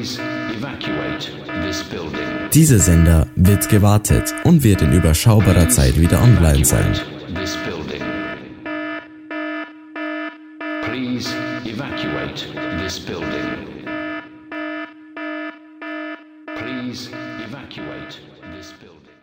Dieser Sender wird gewartet und wird in überschaubarer Zeit wieder online sein. Please evacuate this building. Please evacuate this building.